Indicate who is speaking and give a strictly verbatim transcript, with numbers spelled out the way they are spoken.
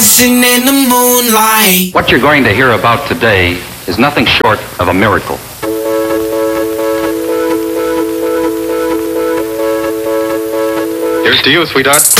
Speaker 1: dancing in the moonlight.
Speaker 2: What you're going to hear about today is nothing short of a miracle.
Speaker 3: Here's to you, sweetheart.